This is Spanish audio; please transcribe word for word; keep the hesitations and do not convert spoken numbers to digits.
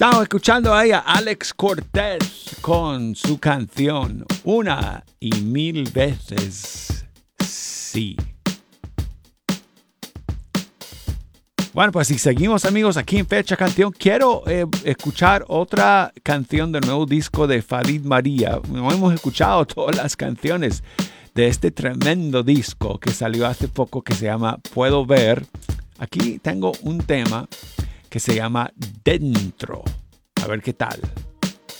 Estamos escuchando ahí a Alex Cortez con su canción Una y Mil Veces Sí. Bueno, pues si seguimos, amigos, aquí en Fecha Canción, quiero eh, escuchar otra canción del nuevo disco de Farid María. No hemos escuchado todas las canciones de este tremendo disco que salió hace poco, que se llama Puedo Ver. Aquí tengo un tema que se llama Dentro. A ver qué tal.